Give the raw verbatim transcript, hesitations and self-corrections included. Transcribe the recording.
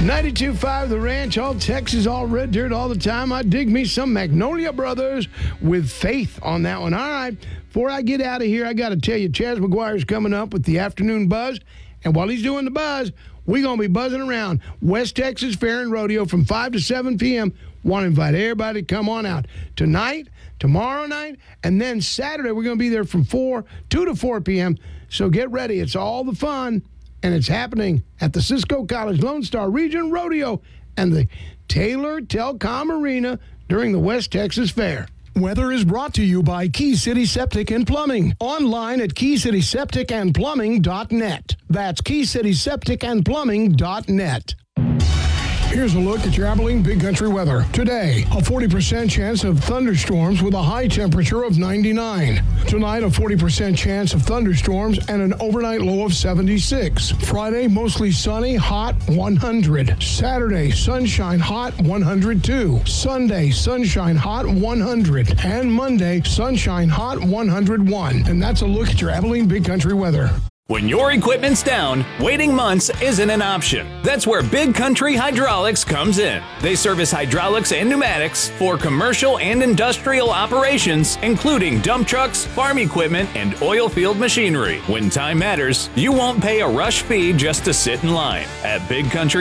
ninety-two point five The Ranch, all Texas, all red dirt all the time. I dig me some Magnolia Brothers with Faith on that one. All right, before I get out of here, I got to tell you, Chaz McGuire's coming up with the afternoon buzz. And while he's doing the buzz, we're going to be buzzing around West Texas Fair and Rodeo from five to seven p.m. Want to invite everybody to come on out tonight, tomorrow night, and then Saturday we're going to be there from four, two to four p.m. So get ready. It's all the fun, and it's happening at the Cisco College Lone Star Region Rodeo and the Taylor Telcom Arena during the West Texas Fair. Weather is brought to you by Key City Septic and Plumbing. Online at key city septic and plumbing dot net. That's key city septic and plumbing dot net. Here's a look at your Abilene Big Country weather. Today, a forty percent chance of thunderstorms with a high temperature of ninety-nine. Tonight, a forty percent chance of thunderstorms and an overnight low of seventy-six. Friday, mostly sunny, hot, one hundred. Saturday, sunshine, hot, one hundred two. Sunday, sunshine, hot, one hundred. And Monday, sunshine, hot, one hundred one. And that's a look at your Abilene Big Country weather. When your equipment's down, waiting months isn't an option. That's where Big Country Hydraulics comes in. They service hydraulics and pneumatics for commercial and industrial operations, including dump trucks, farm equipment, and oil field machinery. When time matters, you won't pay a rush fee just to sit in line. At Big Country